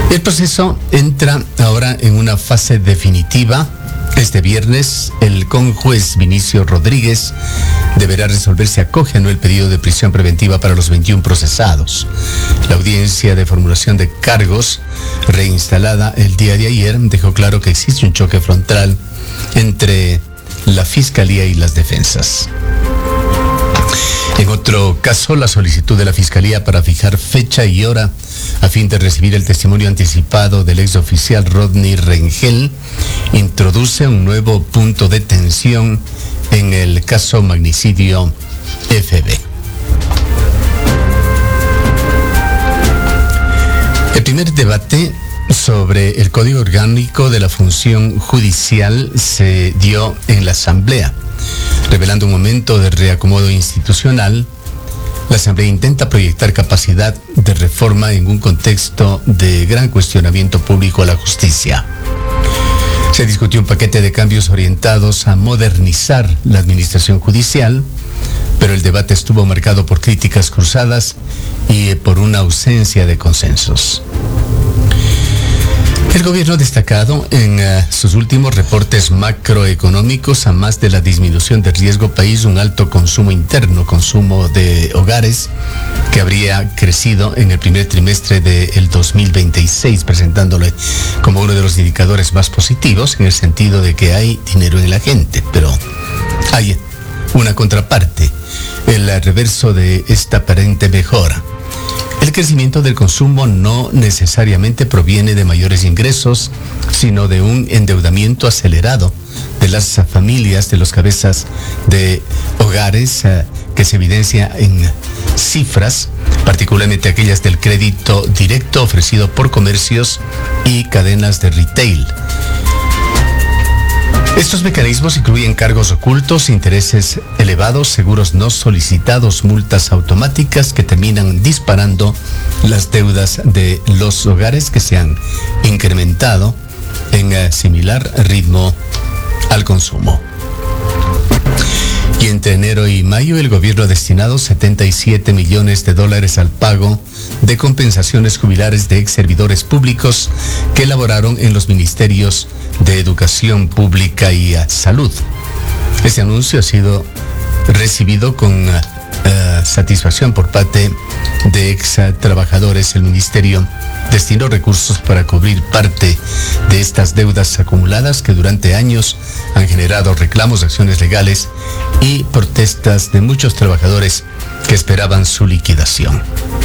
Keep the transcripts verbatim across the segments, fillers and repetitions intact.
El proceso entra ahora en una fase definitiva. Este viernes, el conjuez Vinicio Rodríguez deberá resolver si acoge o no el pedido de prisión preventiva para los veintiún procesados. La audiencia de formulación de cargos, reinstalada el día de ayer, dejó claro que existe un choque frontal entre la Fiscalía y las defensas. En otro caso, la solicitud de la Fiscalía para fijar fecha y hora a fin de recibir el testimonio anticipado del exoficial Rodney Rengel introduce un nuevo punto de tensión en el caso magnicidio F B. El primer debate sobre el Código Orgánico de la Función Judicial se dio en la Asamblea. Revelando un momento de reacomodo institucional, la Asamblea intenta proyectar capacidad de reforma en un contexto de gran cuestionamiento público a la justicia. Se discutió un paquete de cambios orientados a modernizar la administración judicial, pero el debate estuvo marcado por críticas cruzadas y por una ausencia de consensos. El gobierno ha destacado en uh, sus últimos reportes macroeconómicos, a más de la disminución del riesgo país, un alto consumo interno, consumo de hogares, que habría crecido en el primer trimestre del dos mil veintiséis, presentándole como uno de los indicadores más positivos, en el sentido de que hay dinero en la gente, pero hay una contraparte, el reverso de esta aparente mejora. El crecimiento del consumo no necesariamente proviene de mayores ingresos, sino de un endeudamiento acelerado de las familias, de los cabezas de hogares, eh, que se evidencia en cifras, particularmente aquellas del crédito directo ofrecido por comercios y cadenas de retail. Estos mecanismos incluyen cargos ocultos, intereses elevados, seguros no solicitados, multas automáticas que terminan disparando las deudas de los hogares, que se han incrementado en uh, similar ritmo al consumo. Y entre enero y mayo, el gobierno ha destinado setenta y siete millones de dólares al pago de compensaciones jubilares de ex servidores públicos que laboraron en los ministerios de Educación Pública y uh, Salud. Este anuncio ha sido recibido con uh, uh, satisfacción por parte de ex uh, trabajadores. El ministerio destinó recursos para cubrir parte de estas deudas acumuladas que durante años han generado reclamos, acciones legales y protestas de muchos trabajadores que esperaban su liquidación.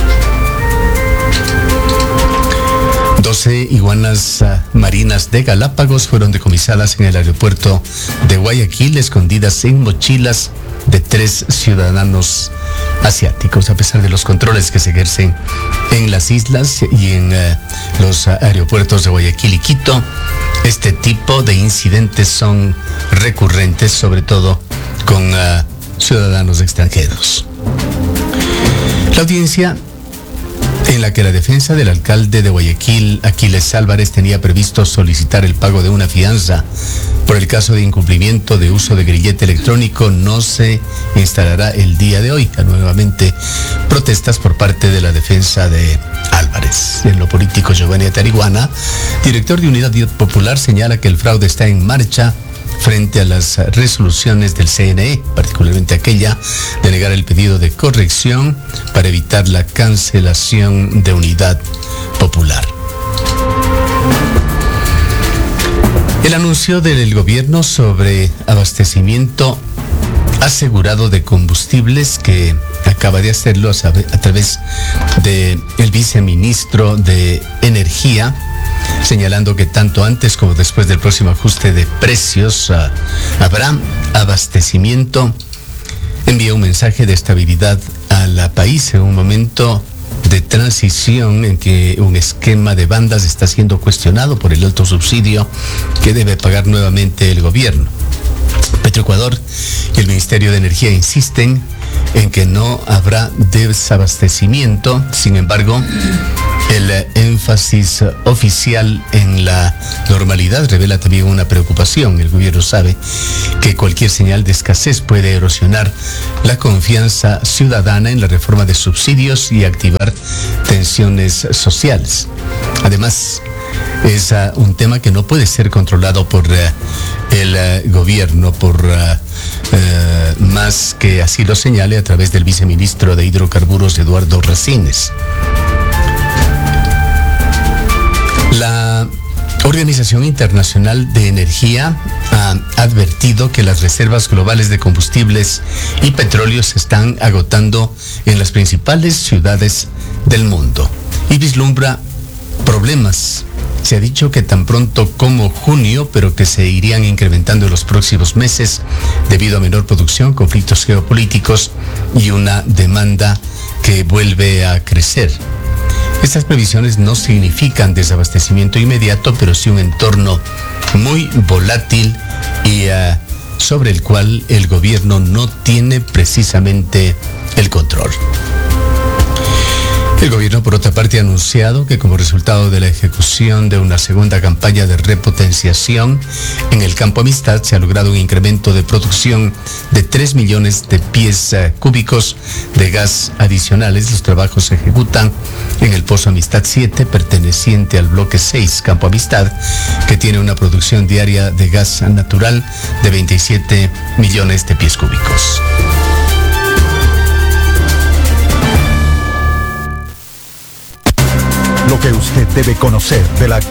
doce iguanas uh, marinas de Galápagos fueron decomisadas en el aeropuerto de Guayaquil, escondidas en mochilas de tres ciudadanos asiáticos. A pesar de los controles que se ejercen en las islas y en uh, los uh, aeropuertos de Guayaquil y Quito, este tipo de incidentes son recurrentes, sobre todo con uh, ciudadanos extranjeros. La audiencia en la que la defensa del alcalde de Guayaquil, Aquiles Álvarez, tenía previsto solicitar el pago de una fianza por el caso de incumplimiento de uso de grillete electrónico, no se instalará el día de hoy. Nuevamente, protestas por parte de la defensa de Álvarez. En lo político, Giovanni Atariguana, director de Unidad Popular, señala que el fraude está en marcha frente a las resoluciones del C N E, particularmente aquella de negar el pedido de corrección para evitar la cancelación de Unidad Popular. El anuncio del gobierno sobre abastecimiento asegurado de combustibles, que acaba de hacerlo a, a través del viceministro de Energía, señalando que tanto antes como después del próximo ajuste de precios uh, habrá abastecimiento, envía un mensaje de estabilidad al país en un momento de transición en que un esquema de bandas está siendo cuestionado por el alto subsidio que debe pagar nuevamente el gobierno. Petroecuador y el Ministerio de Energía insisten en que no habrá desabastecimiento. Sin embargo, El énfasis oficial en la normalidad revela también una preocupación. El gobierno sabe que cualquier señal de escasez puede erosionar la confianza ciudadana en la reforma de subsidios y activar tensiones sociales. Además, es uh, un tema que no puede ser controlado por uh, el uh, gobierno, por uh, uh, más que así lo señale a través del viceministro de Hidrocarburos, Eduardo Racines. La Organización Internacional de Energía ha advertido que las reservas globales de combustibles y petróleo se están agotando en las principales ciudades del mundo y vislumbra problemas. Se ha dicho que tan pronto como junio, pero que se irían incrementando en los próximos meses debido a menor producción, conflictos geopolíticos y una demanda que vuelve a crecer. Estas previsiones no significan desabastecimiento inmediato, pero sí un entorno muy volátil y uh, sobre el cual el gobierno no tiene precisamente el control. El gobierno, por otra parte, ha anunciado que como resultado de la ejecución de una segunda campaña de repotenciación en el Campo Amistad se ha logrado un incremento de producción de tres millones de pies uh, cúbicos de gas adicionales. Los trabajos se ejecutan en el Pozo Amistad siete, perteneciente al bloque seis Campo Amistad, que tiene una producción diaria de gas natural de veintisiete millones de pies cúbicos. Lo que usted debe conocer de la